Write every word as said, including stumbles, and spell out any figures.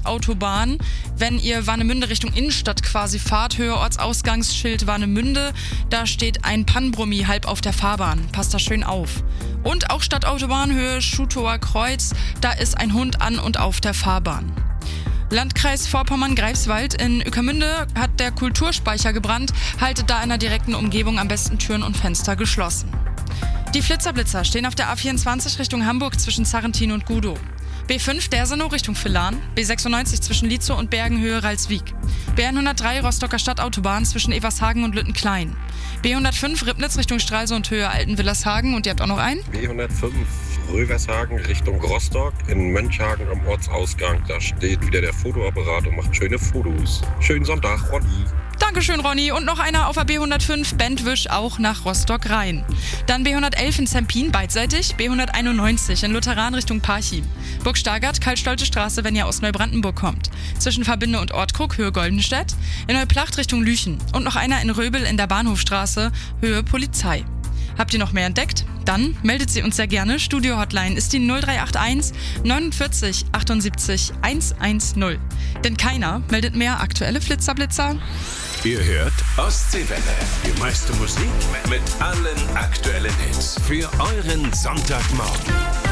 Stadtautobahn. Wenn ihr Warnemünde Richtung Innenstadt quasi fahrt, Höhe Ortsausgangsschild Warnemünde, da steht ein Pannenbrummi halb auf der Fahrbahn. Passt da schön auf. Und auch Stadtautobahn Höhe Schutower Kreuz, da ist ein Hund an und auf der Fahrbahn. Landkreis Vorpommern-Greifswald in Ueckermünde hat der Kulturspeicher gebrannt. Haltet da in der direkten Umgebung am besten Türen und Fenster geschlossen. Die Flitzer-Blitzer stehen auf der A vierundzwanzig Richtung Hamburg zwischen Sarrentin und Gudow. B fünf Dersenow Richtung Villahn, B sechsundneunzig zwischen Lietzow und Bergen Höhe Ralswiek, B hundertdrei Rostocker Stadtautobahn zwischen Evershagen und Lüttenklein, B hundertfünf Ribnitz Richtung Stralsund Höhe Altenwillershagen und ihr habt auch noch einen? B hundertfünf Rövershagen Richtung Rostock in Mönchhagen am Ortsausgang. Da steht wieder der Fotoapparat und macht schöne Fotos. Schönen Sonntag, Ronny. Dankeschön, Ronny. Und noch einer auf der B hundertfünf, Bentwisch, auch nach Rostock rein. Dann B hundertelf in Zempin, beidseitig, B hunderteinundneunzig in Lutheran Richtung Parchim. Burg Stargard, Kaltstolte Straße, wenn ihr aus Neubrandenburg kommt. Zwischen Verbinde und Ortkrug, Höhe Goldenstedt. In Neuplacht Richtung Lüchen. Und noch einer in Röbel in der Bahnhofstraße, Höhe Polizei. Habt ihr noch mehr entdeckt? Dann meldet sie uns sehr gerne. Studio-Hotline ist die null drei acht eins neunundvierzig achtundsiebzig hundertzehn. Denn keiner meldet mehr aktuelle Flitzerblitzer. Ihr hört Ostseewelle. Die meiste Musik mit allen aktuellen Hits. Für euren Sonntagmorgen.